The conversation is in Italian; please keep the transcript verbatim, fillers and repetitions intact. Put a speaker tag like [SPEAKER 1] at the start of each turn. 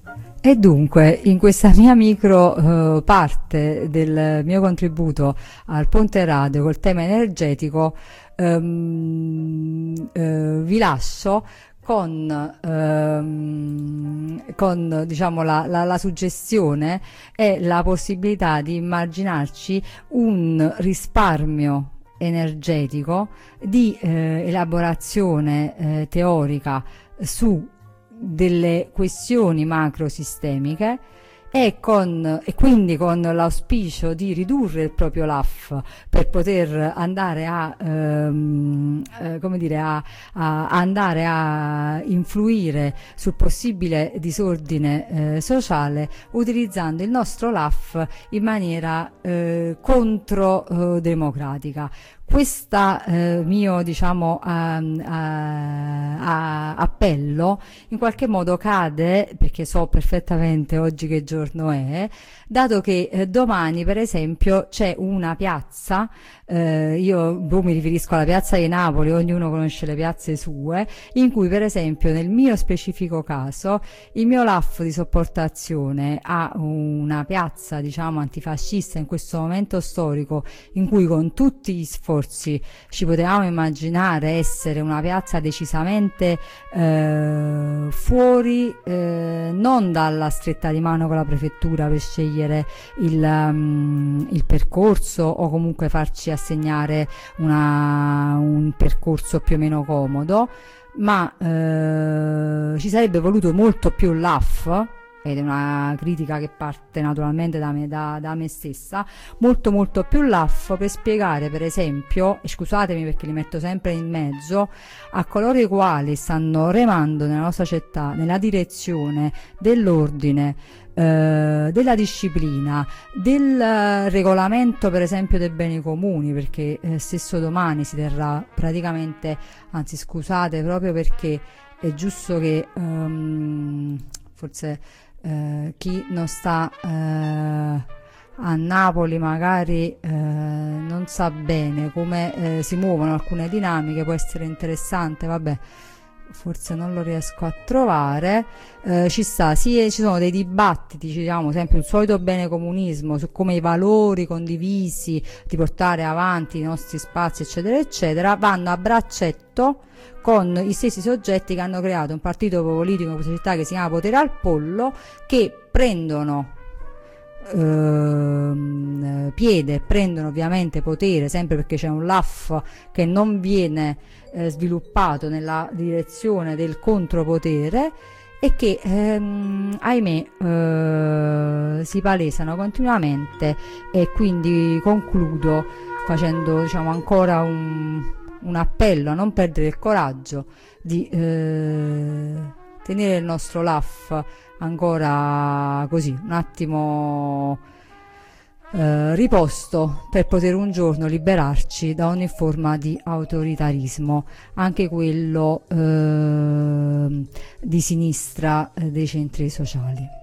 [SPEAKER 1] E dunque, in questa mia micro eh, parte del mio contributo al Ponte Radio col tema energetico, ehm, eh, vi lascio con, ehm, con diciamo, la, la, la suggestione e la possibilità di immaginarci un risparmio energetico di eh, elaborazione eh, teorica su delle questioni macrosistemiche e, con, e quindi con l'auspicio di ridurre il proprio L A F per poter andare a, ehm, eh, come dire, a, a, a andare a influire sul possibile disordine eh, sociale, utilizzando il nostro L A F in maniera eh, contro-democratica. Questo eh, mio diciamo a, a, a appello in qualche modo cade, perché so perfettamente oggi che giorno è, dato che eh, domani per esempio c'è una piazza, eh, io boh, mi riferisco alla piazza di Napoli, ognuno conosce le piazze sue, in cui per esempio nel mio specifico caso il mio L A F di sopportazione a una piazza diciamo antifascista in questo momento storico in cui con tutti gli sforzi ci potevamo immaginare essere una piazza decisamente eh, fuori eh, non dalla stretta di mano con la prefettura per scegliere il, um, il percorso o comunque farci assegnare una, un percorso più o meno comodo, ma eh, ci sarebbe voluto molto più L A F, ed è una critica che parte naturalmente da me, da, da me stessa, molto molto più L A F per spiegare per esempio, e scusatemi perché li metto sempre in mezzo, a coloro i quali stanno remando nella nostra città nella direzione dell'ordine, eh, della disciplina, del eh, regolamento per esempio dei beni comuni, perché eh, stesso domani si terrà praticamente, anzi scusate, proprio perché è giusto che um, forse Eh, chi non sta eh, a Napoli magari eh, non sa bene come eh, si muovono alcune dinamiche, può essere interessante, vabbè, forse non lo riesco a trovare. Eh, ci sta, sì, ci sono dei dibattiti, diciamo sempre il solito bene comunismo su come i valori condivisi di portare avanti i nostri spazi eccetera eccetera vanno a braccetto con i stessi soggetti che hanno creato un partito politico, una società che si chiama Potere al Pollo, che prendono ehm, piede, prendono ovviamente potere, sempre perché c'è un L A F che non viene eh, sviluppato nella direzione del contropotere e che ehm, ahimè eh, si palesano continuamente. E quindi concludo facendo diciamo ancora un un appello a non perdere il coraggio di eh, tenere il nostro L A F ancora così un attimo eh, riposto per poter un giorno liberarci da ogni forma di autoritarismo, anche quello eh, di sinistra eh, dei centri sociali.